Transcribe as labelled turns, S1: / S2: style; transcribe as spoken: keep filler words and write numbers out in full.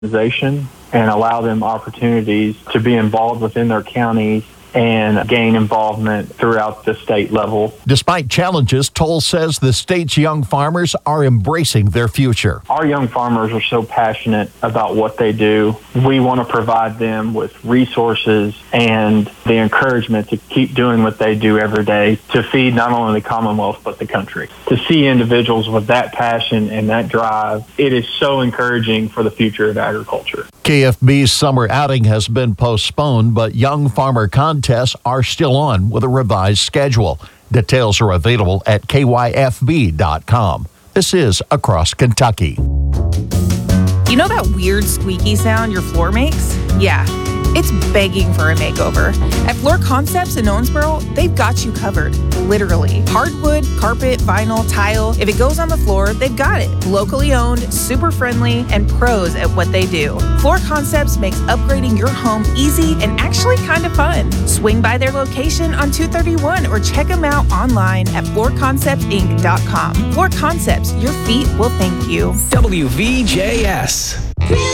S1: organization and allow them opportunities to be involved within their counties and gain involvement throughout the state level.
S2: Despite challenges, Toll says the state's young farmers are embracing their future.
S1: Our young farmers are so passionate about what they do. We want to provide them with resources and the encouragement to keep doing what they do every day to feed not only the Commonwealth but the country. To see individuals with that passion and that drive, it is so encouraging for the future of agriculture.
S2: K F B's summer outing has been postponed, but young farmer contests are still on with a revised schedule. Details are available at K Y F B dot com. This is Across Kentucky.
S3: You know that weird squeaky sound your floor makes? Yeah, it's begging for a makeover. At Floor Concepts in Owensboro, they've got you covered, literally. Hardwood, carpet, vinyl, tile. If it goes on the floor, they've got it. Locally owned, super friendly, and pros at what they do. Floor Concepts makes upgrading your home easy and actually kind of fun. Swing by their location on two thirty-one or check them out online at floor concepts inc dot com. Floor Concepts, your feet will thank you.
S4: W V J S.